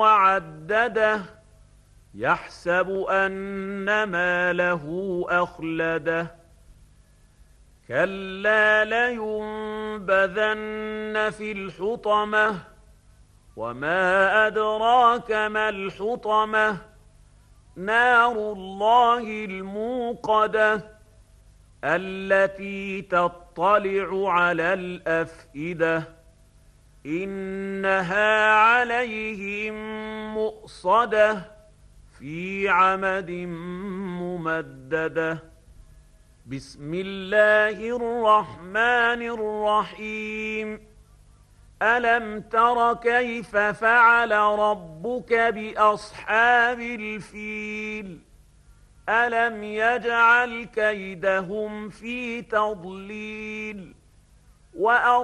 وعدده يحسب أن ماله أخلده كلا لينبذن في الحطمة وما أدراك ما الحطمة نار الله الموقدة التي تطلع على الأفئدة إنها عليهم مؤصدة في عمد ممددة بسم الله الرحمن الرحيم ألم تر كيف فعل ربك بأصحاب الفيل ألم يجعل كيدهم في تضليل